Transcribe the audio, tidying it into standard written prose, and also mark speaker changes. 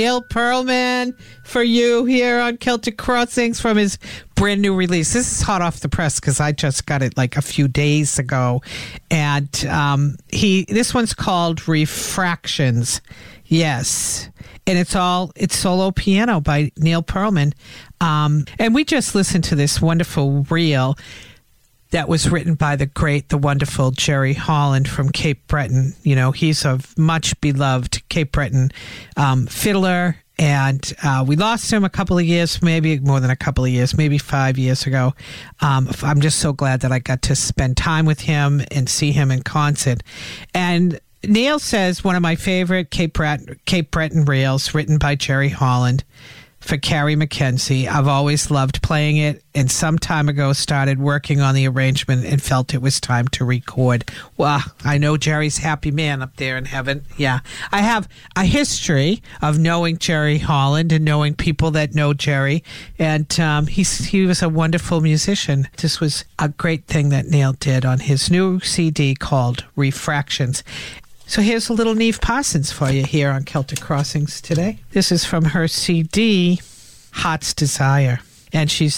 Speaker 1: Neil Pearlman for you here on Celtic Crossings from his brand new release. This is hot off the press because I just got it like a few days ago. And this one's called Refractions. Yes. And it's solo piano by Neil Pearlman. And we just listened to this wonderful reel that was written by the wonderful Jerry Holland from Cape Breton. You know, he's a much beloved Cape Breton fiddler. And we lost him a couple of years, maybe more than a couple of years, maybe 5 years ago. I'm just so glad that I got to spend time with him and see him in concert. And Neil says one of my favorite Cape Breton reels written by Jerry Holland for Carrie McKenzie. I've always loved playing it, and some time ago started working on the arrangement and felt it was time to record. Well, I know Jerry's happy man up there in heaven. Yeah. I have a history of knowing Jerry Holland and knowing people that know Jerry, and he was a wonderful musician. This was a great thing that Neil did on his new CD called Refractions. So here's a little Neve Parsons for you here on Celtic Crossings today. This is from her CD, Heart's Desire. And she's